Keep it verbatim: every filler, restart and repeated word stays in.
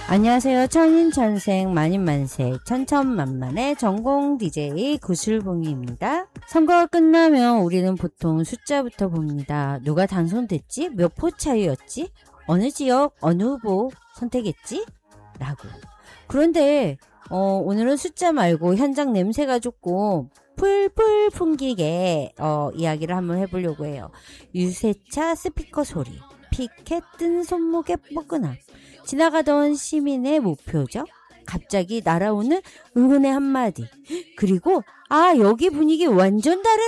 안녕하세요. 천인천생 만인만세 천천만만의 전공 디제이 구슬봉이입니다. 선거가 끝나면 우리는 보통 숫자부터 봅니다. 누가 당선됐지? 몇 표 차이였지? 어느 지역, 어느 후보 선택했지? 라고. 그런데 어, 오늘은 숫자 말고 현장 냄새가 좋고 풀풀 풍기게 어, 이야기를 한번 해보려고 해요. 유세차 스피커 소리, 피켓 뜬 손목의 뻐근함, 지나가던 시민의 목표죠. 갑자기 날아오는 응원의 한마디. 그리고 아 여기 분위기 완전 다른